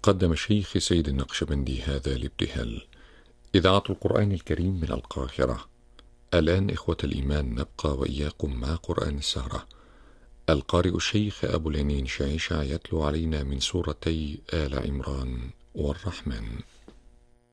قدم الشيخ سيد النقشبندي هذا الابتهال. إذاعة القرآن الكريم من القاهرة. الآن إخوة الإيمان نبقى وإياكم مع قرآن السهرة. القارئ الشيخ أبو العنين شعيشع يتلو علينا من سورتي آل عمران والرحمن.